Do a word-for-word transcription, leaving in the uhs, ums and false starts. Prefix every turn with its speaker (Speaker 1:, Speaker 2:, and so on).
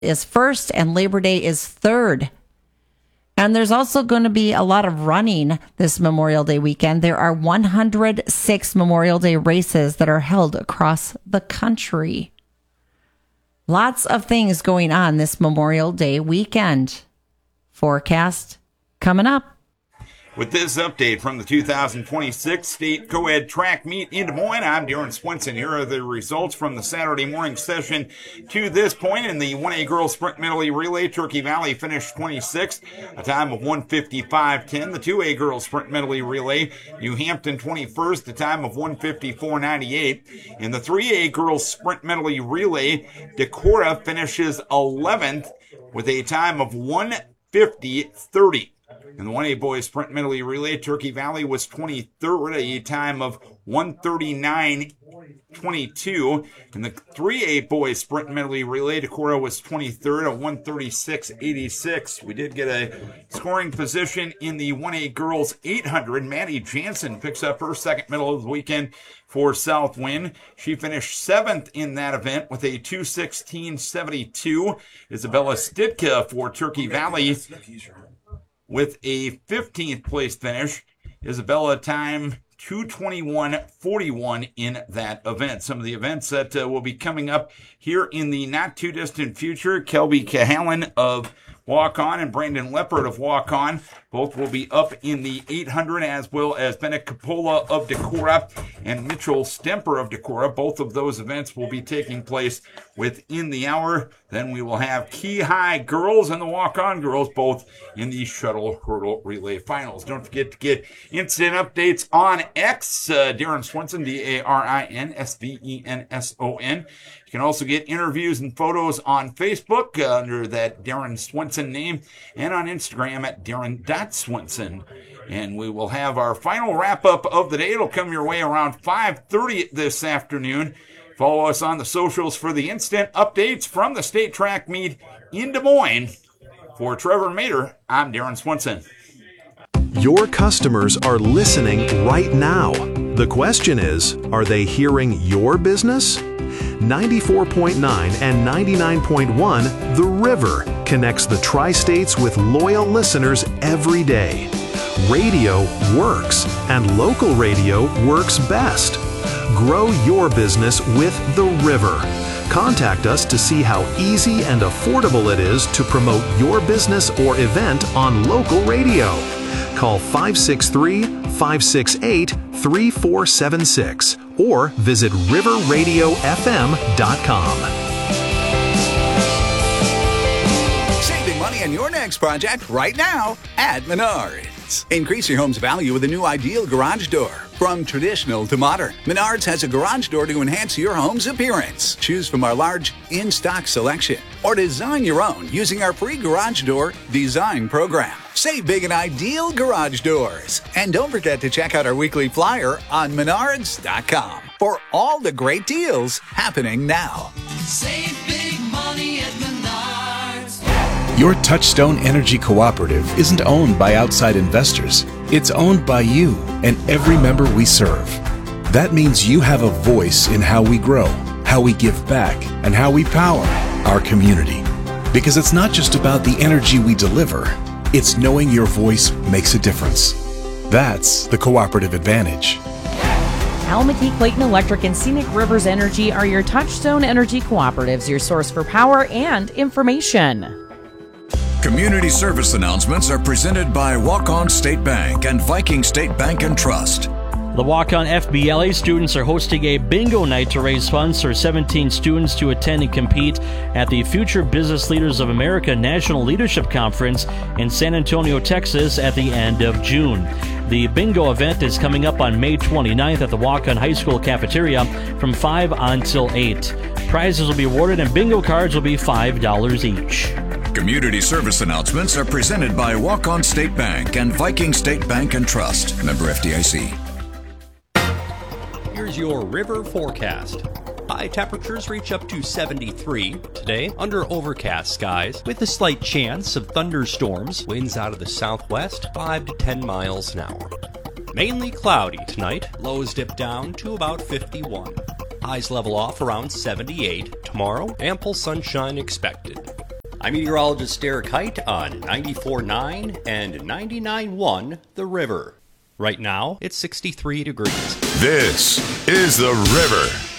Speaker 1: is first and Labor Day is third. And there's also going to be a lot of running this Memorial Day weekend. There are one hundred six Memorial Day races that are held across the country. Lots of things going on this Memorial Day weekend. Forecast coming up.
Speaker 2: With this update from the two thousand twenty-six State Co-Ed Track Meet in Des Moines, I'm Darren Swinson. Here are the results from the Saturday morning session to this point. In the one A Girls Sprint Medley Relay, Turkey Valley finished twenty-sixth, a time of one fifty-five ten. The two A Girls Sprint Medley Relay, New Hampton twenty-first, a time of one fifty-four ninety-eight. In the three A Girls Sprint Medley Relay, Decorah finishes eleventh with a time of one fifty thirty. In the one A Boys Sprint Medley Relay, Turkey Valley was twenty-third, a time of one thirty-nine twenty-two. In the three A Boys Sprint Medley Relay, Decorah was twenty-third at one thirty-six eighty-six. We did get a scoring position in the one A Girls eight hundred. Maddie Jansen picks up her second medal of the weekend for Southwind. She finished seventh in that event with a two sixteen seventy-two. Isabella Stitka for Turkey Valley with a fifteenth place finish. Isabella time two twenty-one forty-one in that event. Some of the events that uh, will be coming up here in the not too distant future. Kelby Cahalan of Walk On and Brandon Leopard of Walk On. Both will be up in the eight hundred, as well as Bennett Capola of Decorah and Mitchell Stemper of Decorah. Both of those events will be taking place within the hour. Then we will have Key High girls and the Walk On girls, both in the shuttle hurdle relay finals. Don't forget to get incident updates on X. Uh, Darren Swinson, D A R I N S V E N S O N. You can also get interviews and photos on Facebook uh, under that Darren Swinson name, and on Instagram at Darren dot Swinson. And we will have our final wrap-up of the day. It'll come your way around five thirty this afternoon. Follow us on the socials for the instant updates from the State Track Meet in Des Moines. For Trevor Mater, I'm Darren Swinson.
Speaker 3: Your customers are listening right now. The question is, are they hearing your business? ninety-four point nine and ninety-nine point one, The River, connects the Tri-States with loyal listeners every day. Radio works, and local radio works best. Grow your business with The River. Contact us to see how easy and affordable it is to promote your business or event on local radio. Call five six three, five six eight, three four seven six or visit river radio f m dot com.
Speaker 4: Saving money on your next project right now at Menards. Increase your home's value with a new Ideal garage door. From traditional to modern, Menards has a garage door to enhance your home's appearance. Choose from our large in-stock selection or design your own using our free garage door design program. Save big at Ideal Garage Doors. And don't forget to check out our weekly flyer on menards dot com for all the great deals happening now.
Speaker 5: Save big money at Menards.
Speaker 6: Your Touchstone Energy Cooperative isn't owned by outside investors. It's owned by you and every member we serve. That means you have a voice in how we grow, how we give back, and how we power our community. Because it's not just about the energy we deliver, it's knowing your voice makes a difference. That's the cooperative advantage.
Speaker 7: Alameda Clayton Electric and Scenic Rivers Energy are your Touchstone Energy Cooperatives, your source for power and information.
Speaker 8: Community service announcements are presented by Walk-On State Bank and Viking State Bank and Trust.
Speaker 9: The Walk-On F B L A students are hosting a bingo night to raise funds for seventeen students to attend and compete at the Future Business Leaders of America National Leadership Conference in San Antonio, Texas at the end of June. The bingo event is coming up on May twenty-ninth at the Walk-On High School cafeteria from five until eight. Prizes will be awarded and bingo cards will be five dollars each.
Speaker 8: Community service announcements are presented by Walk-On State Bank and Viking State Bank and Trust. Member F D I C.
Speaker 10: Here's your river forecast. High temperatures reach up to seventy-three today under overcast skies with a slight chance of thunderstorms. Winds out of the southwest, five to ten miles an hour. Mainly cloudy tonight. Lows dip down to about fifty-one. Highs level off around seventy-eight. Tomorrow, ample sunshine expected. I'm meteorologist Derek Height on ninety-four point nine and ninety-nine point one The River. Right now, it's sixty-three degrees.
Speaker 8: This is The River.